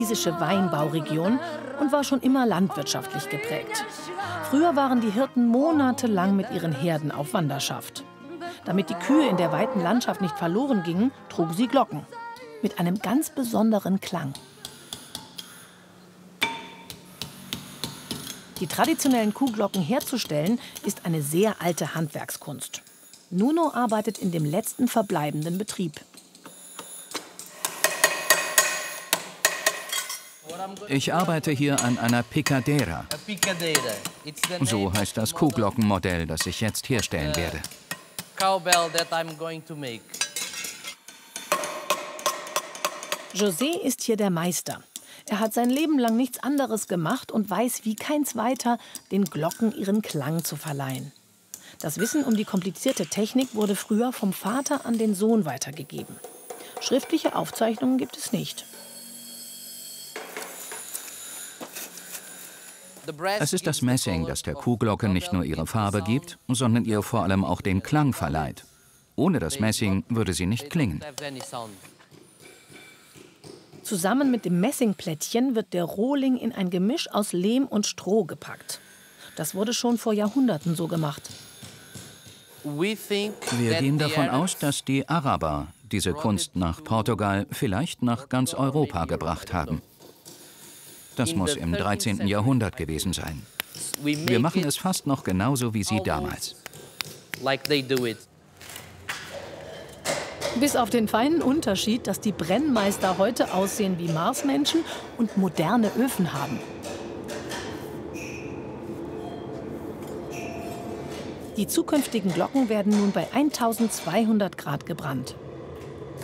Weinbauregion und war schon immer landwirtschaftlich geprägt. Früher waren die Hirten monatelang mit ihren Herden auf Wanderschaft. Damit die Kühe in der weiten Landschaft nicht verloren gingen, trugen sie Glocken mit einem ganz besonderen Klang. Die traditionellen Kuhglocken herzustellen, ist eine sehr alte Handwerkskunst. Nuno arbeitet in dem letzten verbleibenden Betrieb. Ich arbeite hier an einer Picadera. So heißt das Kuhglockenmodell, das ich jetzt herstellen werde. José ist hier der Meister. Er hat sein Leben lang nichts anderes gemacht und weiß wie kein Zweiter, den Glocken ihren Klang zu verleihen. Das Wissen um die komplizierte Technik wurde früher vom Vater an den Sohn weitergegeben. Schriftliche Aufzeichnungen gibt es nicht. Es ist das Messing, das der Kuhglocke nicht nur ihre Farbe gibt, sondern ihr vor allem auch den Klang verleiht. Ohne das Messing würde sie nicht klingen. Zusammen mit dem Messingplättchen wird der Rohling in ein Gemisch aus Lehm und Stroh gepackt. Das wurde schon vor Jahrhunderten so gemacht. Wir gehen davon aus, dass die Araber diese Kunst nach Portugal, vielleicht nach ganz Europa gebracht haben. Das muss im 13. Jahrhundert gewesen sein. Wir machen es fast noch genauso wie sie damals. Bis auf den feinen Unterschied, dass die Brennmeister heute aussehen wie Marsmenschen und moderne Öfen haben. Die zukünftigen Glocken werden nun bei 1200 Grad gebrannt.